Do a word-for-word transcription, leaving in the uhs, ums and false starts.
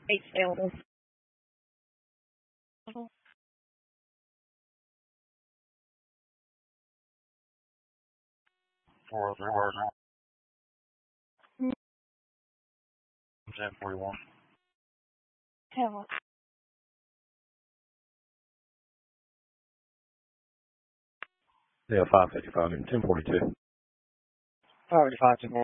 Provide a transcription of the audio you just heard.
Eight available. Four zero zero. ten forty-one. Hello. Yeah, five fifty-five and ten forty-two. Already five to